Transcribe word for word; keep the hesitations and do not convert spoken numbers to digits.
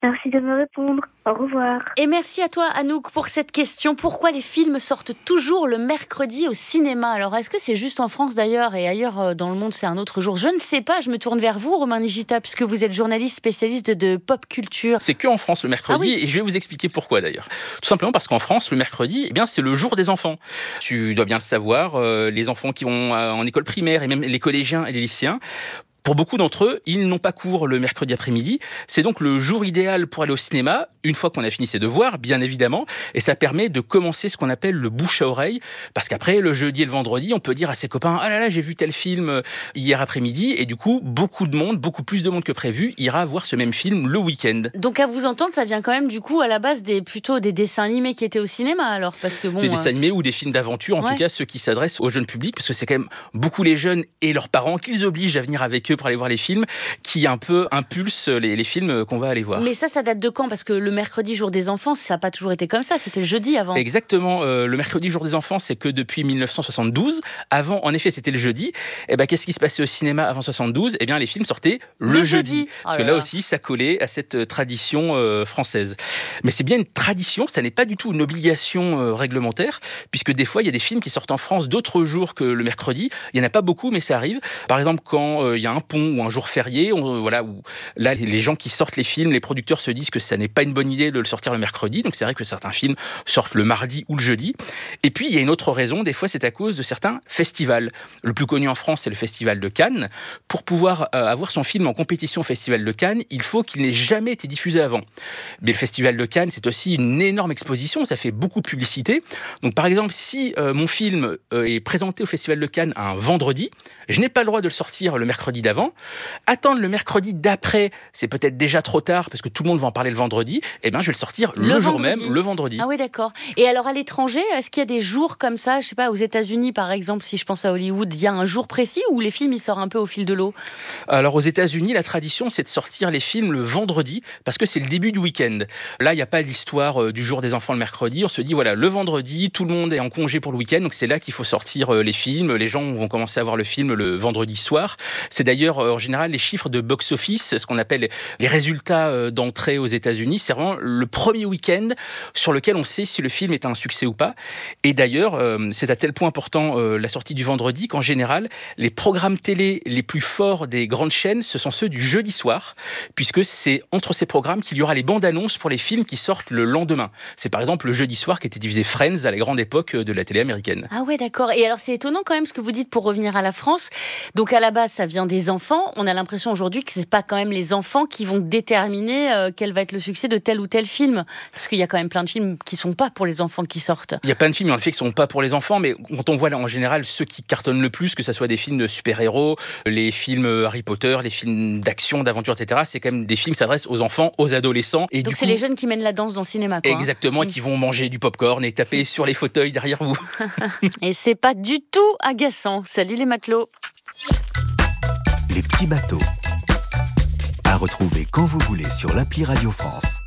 Merci de me répondre. Au revoir. Et merci à toi, Anouk, pour cette question. Pourquoi les films sortent toujours le mercredi au cinéma ? Alors, est-ce que c'est juste en France d'ailleurs et ailleurs dans le monde, c'est un autre jour ? Je ne sais pas. Je me tourne vers vous, Romain Nigita, puisque vous êtes journaliste spécialiste de, de pop culture. C'est que en France le mercredi, ah oui. et je vais vous expliquer pourquoi d'ailleurs. Tout simplement parce qu'en France, le mercredi, eh bien, c'est le jour des enfants. Tu dois bien le savoir, euh, les enfants qui vont euh, en école primaire et même les collégiens et les lycéens. Pour beaucoup d'entre eux, ils n'ont pas cours le mercredi après-midi. C'est donc le jour idéal pour aller au cinéma, une fois qu'on a fini ses devoirs, bien évidemment. Et ça permet de commencer ce qu'on appelle le bouche à oreille. Parce qu'après, le jeudi et le vendredi, on peut dire à ses copains « Ah là là, j'ai vu tel film hier après-midi ». Et du coup, beaucoup de monde, beaucoup plus de monde que prévu, ira voir ce même film le week-end. Donc à vous entendre, ça vient quand même du coup à la base des, plutôt des dessins animés qui étaient au cinéma alors parce que bon, Des euh... dessins animés ou des films d'aventure, en ouais. tout cas ceux qui s'adressent au jeune public. Parce que c'est quand même beaucoup les jeunes et leurs parents qu'ils obligent à venir avec eux pour aller voir les films, qui un peu impulsent les, les films qu'on va aller voir. Mais ça, ça date de quand ? Parce que le mercredi, jour des enfants, ça n'a pas toujours été comme ça, c'était le jeudi avant. Exactement, euh, le mercredi, jour des enfants, c'est que depuis dix-neuf cent soixante-douze. Avant, en effet, c'était le jeudi. Et ben, qu'est-ce qui se passait au cinéma avant soixante-douze ? Eh bien, les films sortaient le, le jeudi. jeudi. Parce oh que là là là. aussi, ça collait à cette tradition euh, française. Mais c'est bien une tradition, ça n'est pas du tout une obligation euh, réglementaire, puisque des fois, il y a des films qui sortent en France d'autres jours que le mercredi. Il n'y en a pas beaucoup, mais ça arrive. Par exemple, quand euh, il y a un pont ou un jour férié, on, voilà, où là, les gens qui sortent les films, les producteurs se disent que ça n'est pas une bonne idée de le sortir le mercredi. Donc c'est vrai que certains films sortent le mardi ou le jeudi. Et puis, il y a une autre raison, des fois, c'est à cause de certains festivals. Le plus connu en France, c'est le Festival de Cannes. Pour pouvoir euh, avoir son film en compétition au Festival de Cannes, il faut qu'il n'ait jamais été diffusé avant. Mais le Festival de Cannes, c'est aussi une énorme exposition, ça fait beaucoup de publicité. Donc par exemple, si euh, mon film euh, est présenté au Festival de Cannes un vendredi, je n'ai pas le droit de le sortir le mercredi d'avant. Attendre le mercredi d'après, c'est peut-être déjà trop tard parce que tout le monde va en parler le vendredi. Eh bien, je vais le sortir le, le jour vendredi. même, le vendredi. Ah oui, d'accord. Et alors à l'étranger, est-ce qu'il y a des jours comme ça, je sais pas, aux États-Unis par exemple, si je pense à Hollywood, il y a un jour précis où les films ils sortent un peu au fil de l'eau ? Alors aux États-Unis, la tradition c'est de sortir les films le vendredi parce que c'est le début du week-end. Là, il n'y a pas l'histoire euh, du jour des enfants le mercredi. On se dit voilà, le vendredi, tout le monde est en congé pour le week-end, donc c'est là qu'il faut sortir euh, les films. Les gens vont commencer à voir le film le vendredi soir. C'est d'ailleurs euh, en général les chiffres de box-office, ce qu'on appelle les résultats euh, d'entrée aux États-Unis. C'est vraiment le premier week-end sur lequel on sait si le film est un succès ou pas. Et d'ailleurs, euh, c'est à tel point important euh, la sortie du vendredi qu'en général, les programmes télé les plus forts des grandes chaînes, ce sont ceux du jeudi soir, puisque c'est entre ces programmes qu'il y aura les bandes annonces pour les films qui sortent le lendemain. C'est par exemple le jeudi soir qu'était diffusé Friends à la grande époque de la télé américaine. Ah ouais, d'accord. Et alors c'est étonnant quand même ce que vous dites pour revenir à la France. Donc à la base, ça vient des enfants. On a l'impression aujourd'hui que c'est pas quand même les enfants qui vont déterminer euh, quel va être le succès de tel ou tel film. Parce qu'il y a quand même plein de films qui sont pas pour les enfants qui sortent. Il y a plein de films en effet qui sont pas pour les enfants, mais quand on voit là en général ceux qui cartonnent le plus, que ce soit des films de super-héros, les films Harry Potter, les films d'action, d'aventure, et cetera, c'est quand même des films qui s'adressent aux enfants, aux adolescents. Et donc du c'est coup, les jeunes qui mènent la danse dans le cinéma, quoi. Exactement, hein. qui vont manger du popcorn et taper sur les fauteuils derrière vous. Et c'est pas du tout agaçant. Salut les matelots. Les petits bateaux. À retrouver quand vous voulez sur l'appli Radio France.